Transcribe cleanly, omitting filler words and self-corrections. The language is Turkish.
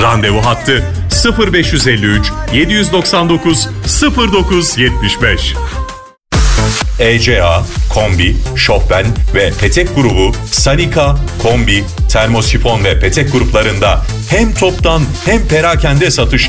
Randevu hattı 0553 799 0975. ECA, Kombi, Şofben ve Petek grubu Sanika, Kombi, Termosifon ve Petek gruplarında hem toptan hem perakende satış